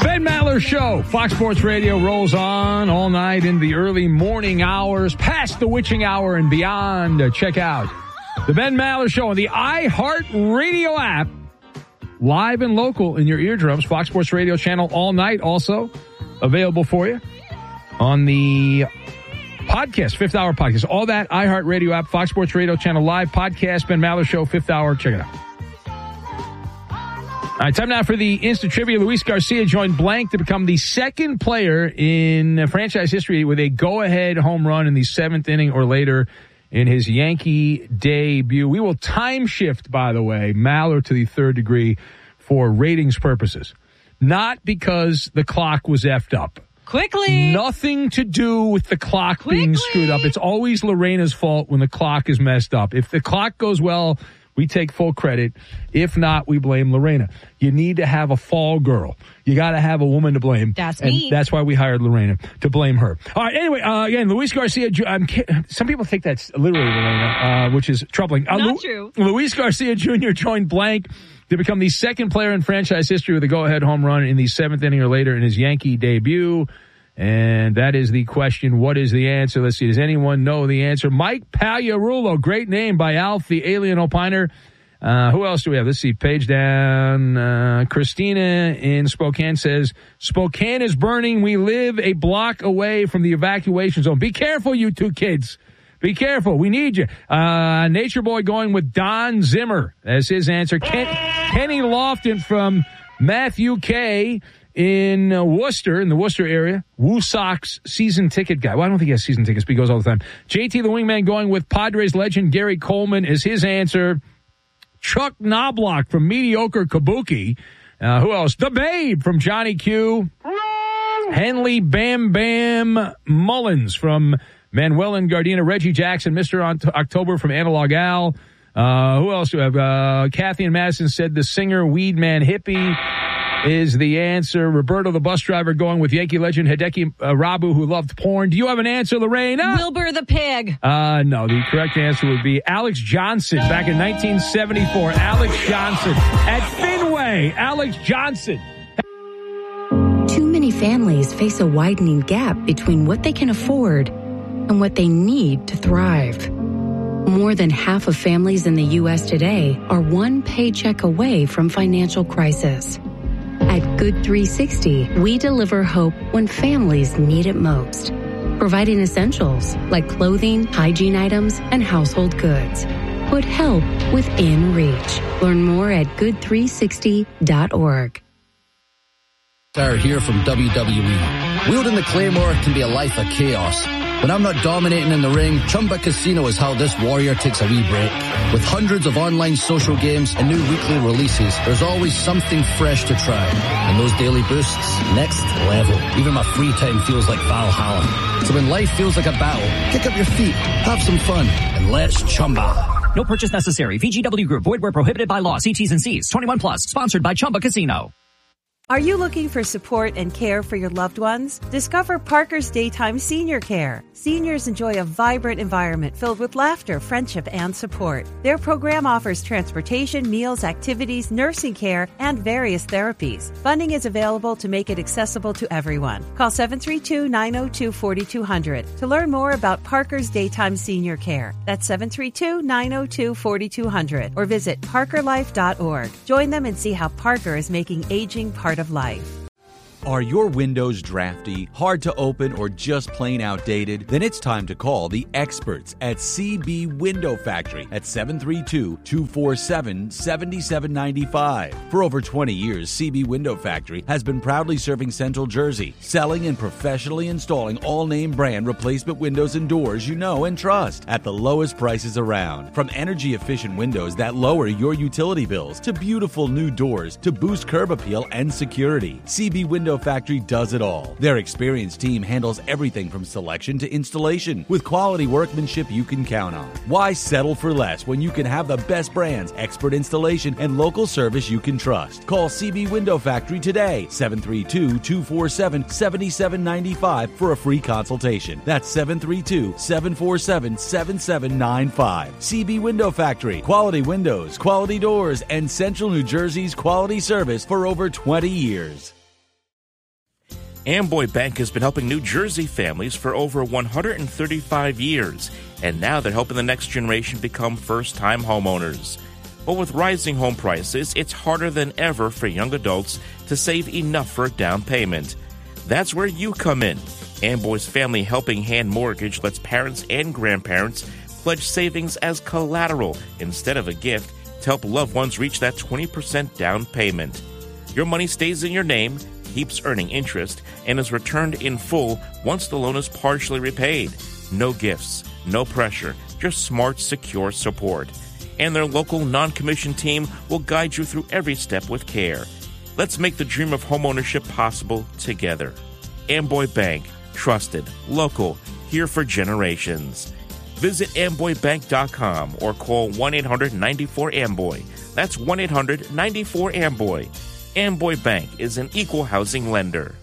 Ben Maller Show. Fox Sports Radio rolls on all night in the early morning hours, past the witching hour and beyond. Check out the Ben Maller Show on the iHeart Radio app. Live and local in your eardrums. Fox Sports Radio channel all night also available for you on the podcast, Fifth Hour Podcast. All that, iHeart Radio app, Fox Sports Radio channel live podcast, Ben Maller Show, Fifth Hour. Check it out. All right, time now for the instant trivia. Luis Garcia joined blank to become the second player in franchise history with a go-ahead home run in the seventh inning or later in his Yankee debut. We will time shift, by the way, Maller to the third degree for ratings purposes. Not because the clock was effed up. Quickly. Nothing to do with the clock being screwed up. It's always Lorena's fault when the clock is messed up. If the clock goes well, we take full credit. If not, we blame Lorena. You need to have a fall girl. You got to have a woman to blame. That's and me. That's why we hired Lorena, to blame her. All right, anyway, again, Luis Garcia, some people think that's literally Lorena, which is troubling. Not true. Luis Garcia Jr. joined blank to become the second player in franchise history with a go-ahead home run in the seventh inning or later in his Yankee debut. And that is the question. What is the answer? Let's see. Does anyone know the answer? Mike Pagliarulo. Great name by Alf, the alien opiner. Who else do we have? Let's see. Page down. Christina in Spokane says, Spokane is burning. We live a block away from the evacuation zone. Be careful, you two kids. Be careful. We need you. Nature Boy going with Don Zimmer as his answer. Kenny Lofton from Matthew K. in Worcester, in the Worcester area. Woo Sox season ticket guy. Well, I don't think he has season tickets, but he goes all the time. JT the Wingman going with Padres legend Gary Coleman as his answer. Chuck Knobloch from Mediocre Kabuki. Who else? The Babe from Johnny Q. Henley Bam Bam Mullins from Manuel and Gardena. Reggie Jackson, Mr. October from Analog Al. Who else do we have? Kathy and Madison said the singer Weed Man Hippie is the answer. Roberto, the bus driver, going with Yankee legend Hideki Rabu, who loved porn. Do you have an answer, Lorena? Wilbur the pig. No, the correct answer would be Alex Johnson back in 1974. Alex Johnson at Fenway. Alex Johnson. Too many families face a widening gap between what they can afford and what they need to thrive. More than half of families in the U.S. today are one paycheck away from financial crisis. At Good 360, we deliver hope when families need it most, providing essentials like clothing, hygiene items, and household goods. Put help within reach. Learn more at good360.org. Sarah here from WWE. Wielding the Claymore can be a life of chaos. When I'm not dominating in the ring, Chumba Casino is how this warrior takes a wee break. With hundreds of online social games and new weekly releases, there's always something fresh to try. And those daily boosts, next level. Even my free time feels like Valhalla. So when life feels like a battle, kick up your feet, have some fun, and let's Chumba. No purchase necessary. VGW Group. Void where prohibited by law. See T's and C's. 21 plus. Sponsored by Chumba Casino. Are you looking for support and care for your loved ones? Discover Parker's Daytime Senior Care. Seniors enjoy a vibrant environment filled with laughter, friendship, and support. Their program offers transportation, meals, activities, nursing care, and various therapies. Funding is available to make it accessible to everyone. Call 732-902-4200 to learn more about Parker's Daytime Senior Care. That's 732-902-4200 or visit parkerlife.org. Join them and see how Parker is making aging part of life. Are your windows drafty, hard to open, or just plain outdated? Then it's time to call the experts at CB Window Factory at 732-247-7795. For over 20 years, CB Window Factory has been proudly serving Central Jersey, selling and professionally installing all-name brand replacement windows and doors you know and trust at the lowest prices around. From energy-efficient windows that lower your utility bills to beautiful new doors to boost curb appeal and security, CB Window Factory does it all. Their experienced team handles everything from selection to installation with quality workmanship you can count on. Why settle for less when you can have the best brands, expert installation, and local service you can trust? Call CB Window Factory today, 732-247-7795 for a free consultation. That's 732-747-7795. CB Window Factory. Quality windows, quality doors, and Central New Jersey's quality service for over 20 years. Amboy Bank has been helping New Jersey families for over 135 years, and now they're helping the next generation become first-time homeowners. But with rising home prices, it's harder than ever for young adults to save enough for a down payment. That's where you come in. Amboy's Family Helping Hand Mortgage lets parents and grandparents pledge savings as collateral instead of a gift to help loved ones reach that 20% down payment. Your money stays in your name, keeps earning interest, and is returned in full once the loan is partially repaid. No gifts, no pressure, just smart, secure support. And their local non-commissioned team will guide you through every step with care. Let's make the dream of homeownership possible together. Amboy Bank, trusted, local, here for generations. Visit amboybank.com or call 1-800-94-AMBOY. That's 1-800-94-AMBOY. Amboy Bank is an equal housing lender.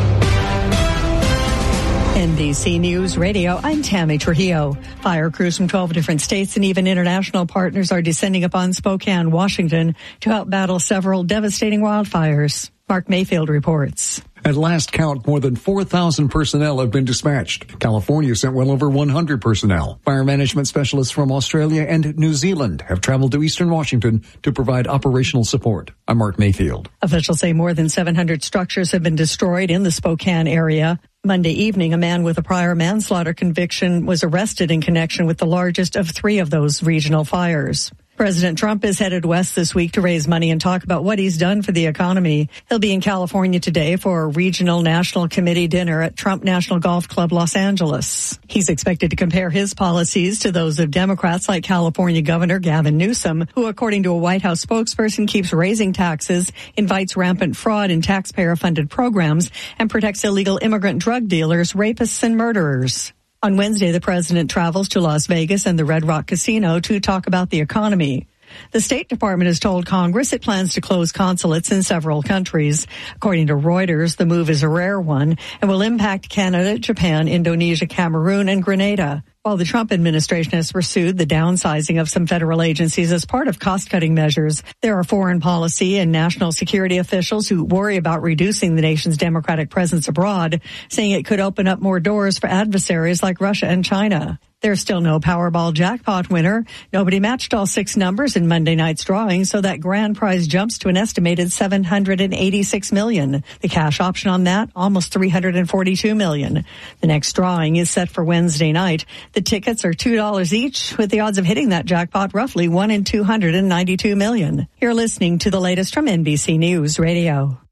NBC News Radio, I'm Tammy Trujillo. Fire crews from 12 different states and even international partners are descending upon Spokane, Washington to help battle several devastating wildfires. Mark Mayfield reports. At last count, more than 4,000 personnel have been dispatched. California sent well over 100 personnel. Fire management specialists from Australia and New Zealand have traveled to eastern Washington to provide operational support. I'm Mark Mayfield. Officials say more than 700 structures have been destroyed in the Spokane area. Monday evening, a man with a prior manslaughter conviction was arrested in connection with the largest of 3 of those regional fires. President Trump is headed west this week to raise money and talk about what he's done for the economy. He'll be in California today for a regional national committee dinner at Trump National Golf Club, Los Angeles. He's expected to compare his policies to those of Democrats like California Governor Gavin Newsom, who, according to a White House spokesperson, keeps raising taxes, invites rampant fraud in taxpayer-funded programs, and protects illegal immigrant drug dealers, rapists, and murderers. On Wednesday, the president travels to Las Vegas and the Red Rock Casino to talk about the economy. The State Department has told Congress it plans to close consulates in several countries. According to Reuters, the move is a rare one and will impact Canada, Japan, Indonesia, Cameroon, and Grenada. While the Trump administration has pursued the downsizing of some federal agencies as part of cost-cutting measures, there are foreign policy and national security officials who worry about reducing the nation's democratic presence abroad, saying it could open up more doors for adversaries like Russia and China. There's still no Powerball jackpot winner. Nobody matched all 6 numbers in Monday night's drawing, so that grand prize jumps to an estimated $786 million. The cash option on that, almost $342 million. The next drawing is set for Wednesday night. The tickets are $2 each, with the odds of hitting that jackpot roughly 1 in 292 million. You're listening to the latest from NBC News Radio.